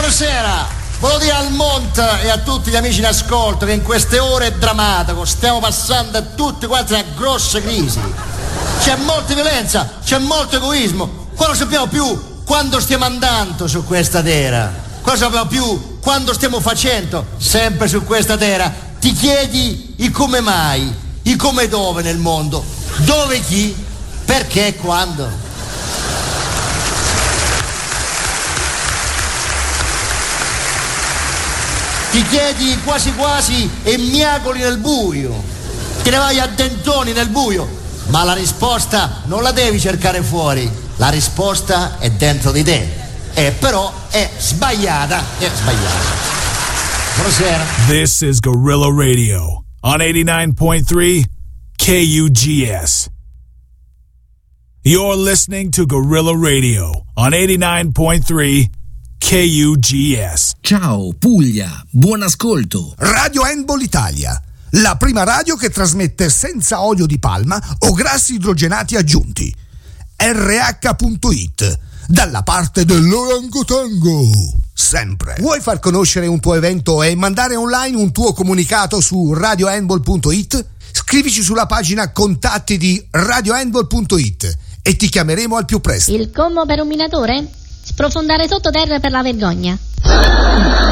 Buonasera, volevo dire al Monte e a tutti gli amici in ascolto che in queste ore drammatiche stiamo passando tutti quanti una grossa crisi. C'è molta violenza, c'è molto egoismo. Qua non sappiamo più quando stiamo andando su questa terra. Qua non sappiamo più quando stiamo facendo sempre su questa terra. Ti chiedi i come mai, i come dove nel mondo, dove chi, perché e quando. Ti chiedi quasi quasi e miagoli nel buio, te ne vai a dentoni nel buio, ma la risposta non la devi cercare fuori, la risposta è dentro di te, però è sbagliata, Buonasera. This is Gorilla Radio on 89.3 KUGS. You're listening to Gorilla Radio on 89.3 KUGS. Ciao Puglia, buon ascolto. Radio Handball Italia, la prima radio che trasmette senza olio di palma o grassi idrogenati aggiunti. RH.it, dalla parte dell'orangotango, sempre. Vuoi far conoscere un tuo evento e mandare online un tuo comunicato su radiohandball.it? Scrivici sulla pagina contatti di radiohandball.it e ti chiameremo al più presto. Il commo per un minatore? Sprofondare sottoterra per la vergogna.